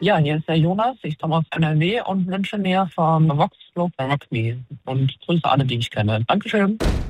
Ja, hier ist der Jonas. Ich komme aus NRW und wünsche mir vom Vox Club Rugby und grüße alle, die ich kenne. Dankeschön.